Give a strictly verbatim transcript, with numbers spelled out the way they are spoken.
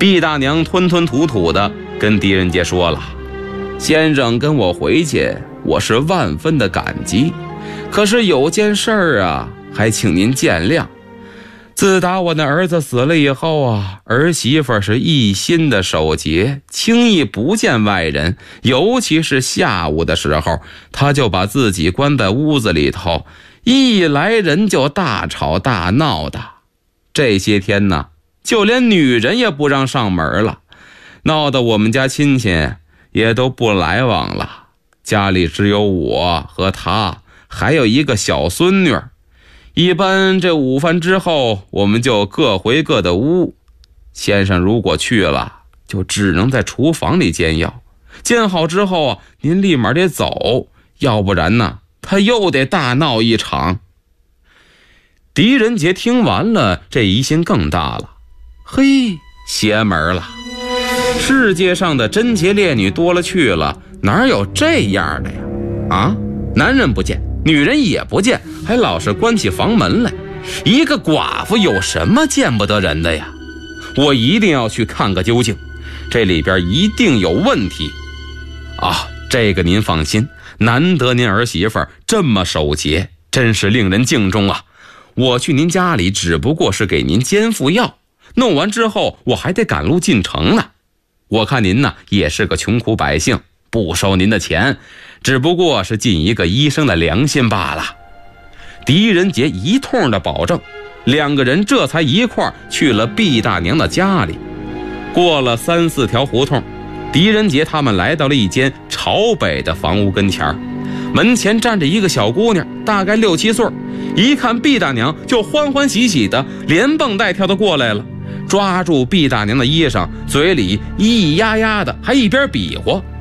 毕大娘吞吞吐吐的跟狄仁杰说了：先生跟我回去，我是万分的感激，可是有件事儿啊，还请您见谅。自打我那儿子死了以后啊，儿媳妇是一心的守节，轻易不见外人，尤其是下午的时候，她就把自己关在屋子里头，一来人就大吵大闹的。这些天呢，就连女人也不让上门了，闹得我们家亲戚也都不来往了。家里只有我和她，还有一个小孙女。一般这午饭之后，我们就各回各的屋。先生如果去了，就只能在厨房里煎药，煎好之后啊，您立马得走，要不然呢，他又得大闹一场。狄仁杰听完了，这疑心更大了。嘿，邪门了！世界上的贞洁烈女多了去了，哪有这样的呀？啊，男人不见，女人也不见，还老是关起房门来。一个寡妇有什么见不得人的呀？我一定要去看个究竟，这里边一定有问题啊！这个您放心，难得您儿媳妇这么守节，真是令人敬重啊！我去您家里只不过是给您煎副药，弄完之后我还得赶路进城呢。我看您呢也是个穷苦百姓，不收您的钱，只不过是尽一个医生的良心罢了。狄仁杰一通的保证，两个人这才一块儿去了毕大娘的家里。过了三四条胡同，狄仁杰他们来到了一间朝北的房屋跟前，门前站着一个小姑娘，大概六七岁，一看毕大娘就欢欢喜喜的连蹦带跳的过来了，抓住毕大娘的衣裳，嘴里咿咿呀呀的，还一边比划。